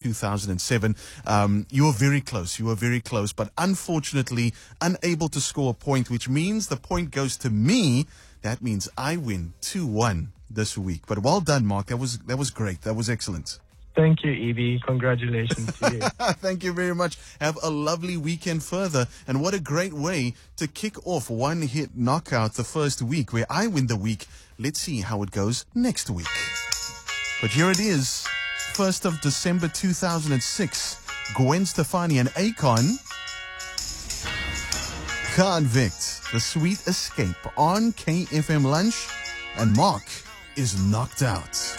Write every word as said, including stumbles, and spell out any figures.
two thousand seven. Um, you were very close. You were very close, but unfortunately unable to score a point, which means the point goes to me. That means I win two one this week. But well done, Mark. That was that was great. That was excellent. Thank you, Evie. Congratulations to you. Thank you very much. Have a lovely weekend further. And what a great way to kick off One Hit Knockout the first week, where I win the week. Let's see how it goes next week. But here it is, first of December two thousand six. Gwen Stefani and Akon. Convict, The Sweet Escape on K F M Lunch. And Mark is knocked out.